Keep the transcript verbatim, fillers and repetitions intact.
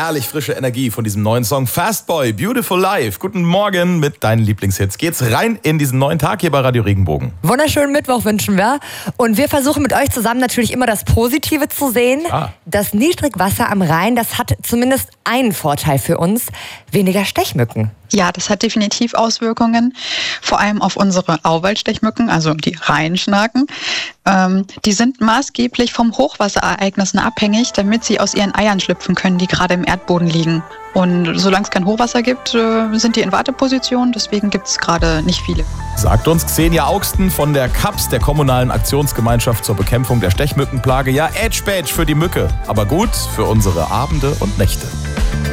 herrlich frische Energie von diesem neuen Song Fast Boy, Beautiful Life. Guten Morgen mit deinen Lieblingshits. Geht's rein in diesen neuen Tag hier bei Radio Regenbogen. Wunderschönen Mittwoch wünschen wir. Und wir versuchen mit euch zusammen natürlich immer das Positive zu sehen. Ah. Das Niedrigwasser am Rhein, das hat zumindest einen Vorteil für uns. Weniger Stechmücken. Ja, das hat definitiv Auswirkungen, vor allem auf unsere Auwaldstechmücken, also die Rheinschnaken. Ähm, die sind maßgeblich vom Hochwasserereignissen abhängig, damit sie aus ihren Eiern schlüpfen können, die gerade im Erdboden liegen. Und solange es kein Hochwasser gibt, äh, sind die in Warteposition, deswegen gibt es gerade nicht viele. Sagt uns Xenia Augsten von der C A P S, der Kommunalen Aktionsgemeinschaft zur Bekämpfung der Stechmückenplage. Ja, Edge Badge für die Mücke, aber gut für unsere Abende und Nächte.